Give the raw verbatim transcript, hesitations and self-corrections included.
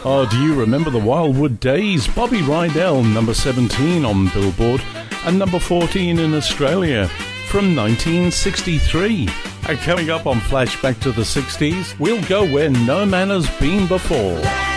Oh, do you remember the Wildwood Days? Bobby Rydell, number seventeen on Billboard, and number fourteen in Australia from nineteen sixty-three. And coming up on Flashback to the sixties, we'll go where no man has been before.